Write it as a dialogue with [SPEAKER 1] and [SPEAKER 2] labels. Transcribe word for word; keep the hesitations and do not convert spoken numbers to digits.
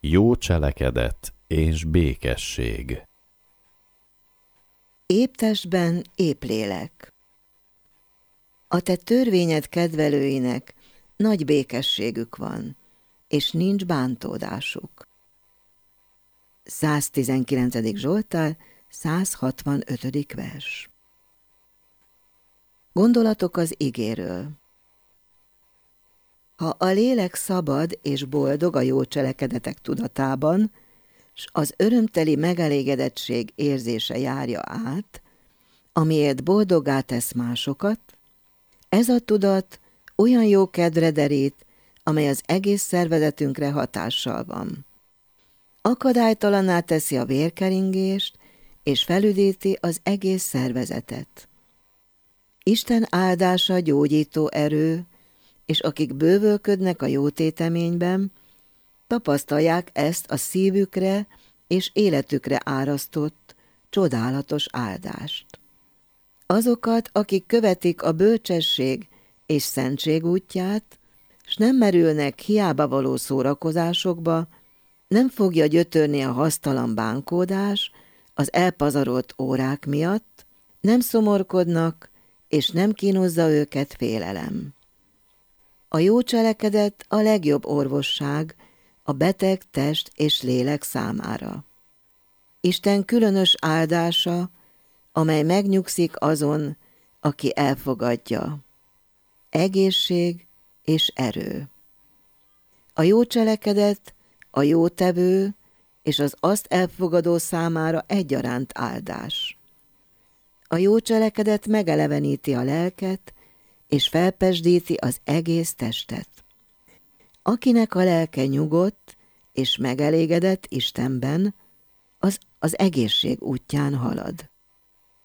[SPEAKER 1] jó cselekedet és békesség.
[SPEAKER 2] Épp testben épp lélek. A te törvényed kedvelőinek nagy békességük van, és nincs bántódásuk. száztizenkilencedik Zsoltár, százhatvanötödik vers. Gondolatok az igéről. Ha a lélek szabad és boldog a jó cselekedetek tudatában, s az örömteli megelégedettség érzése járja át, amiért boldoggá tesz másokat, ez a tudat olyan jó kedvre derít, amely az egész szervezetünkre hatással van. Akadálytalanná teszi a vérkeringést, és felüdíti az egész szervezetet. Isten áldása gyógyító erő, és akik bővölködnek a jótéteményben, tapasztalják ezt a szívükre és életükre árasztott, csodálatos áldást. Azokat, akik követik a bölcsesség és szentség útját, s nem merülnek hiába való szórakozásokba, nem fogja gyötörni a hasztalan bánkódás az elpazarolt órák miatt, nem szomorkodnak, és nem kínozza őket félelem. A jó cselekedet a legjobb orvosság a beteg test és lélek számára. Isten különös áldása, amely megnyugszik azon, aki elfogadja. Egészség és erő. A jó cselekedet a jótevő és az azt elfogadó számára egyaránt áldás. A jó cselekedet megeleveníti a lelket, és felpesdíti az egész testet. Akinek a lelke nyugodt és megelégedett Istenben, az az egészség útján halad.